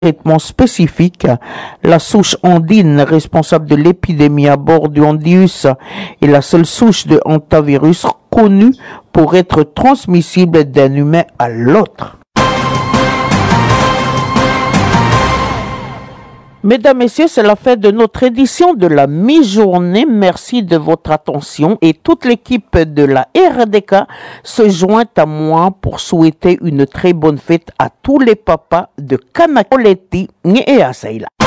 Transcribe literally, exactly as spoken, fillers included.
traitement spécifique. La souche andine responsable de l'épidémie à bord du handius est la seule souche de hantavirus connue pour être transmissible d'un humain à l'autre. Mesdames, Messieurs, c'est la fin de notre édition de la mi-journée. Merci de votre attention et toute l'équipe de la R D K se joint à moi pour souhaiter une très bonne fête à tous les papas de Kanakoleti et Asaila.